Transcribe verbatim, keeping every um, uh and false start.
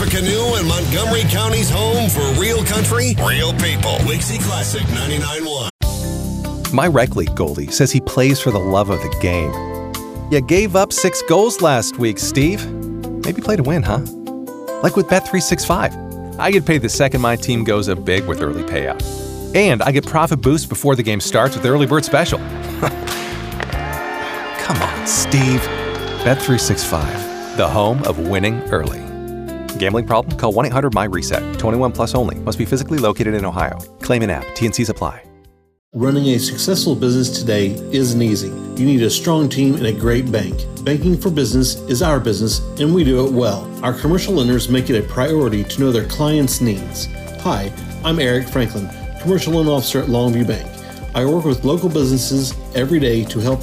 Tippecanoe and Montgomery County's home for real country, real people. Wixie Classic ninety-nine point one. My rec league goalie says he plays for the love of the game. You gave up six goals last week, Steve. Maybe play to win, huh? Like with Bet three sixty-five. I get paid the second my team goes up big with early payout. And I get profit boost before the game starts with the early bird special. Come on, Steve. Bet three sixty-five, the home of winning early. Gambling problem? Call one eight hundred my reset. twenty-one plus only. Must be physically located in Ohio. Claim in app. T N Cs apply. Running a successful business today isn't easy. You need a strong team and a great bank. Banking for business is our business, and we do it well. Our commercial lenders make it a priority to know their clients' needs. Hi, I'm Eric Franklin, Commercial Loan Officer at Longview Bank. I work with local businesses every day to help